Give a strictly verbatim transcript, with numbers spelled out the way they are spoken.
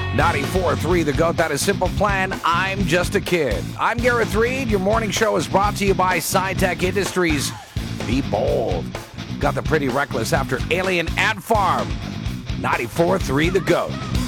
ninety-four three The GOAT. That is Simple Plan. I'm Just a Kid. I'm Gareth Reed. Your morning show is brought to you by SciTech Industries. Be bold. Got the Pretty Reckless after Alien Ant Farm. ninety-four three The GOAT.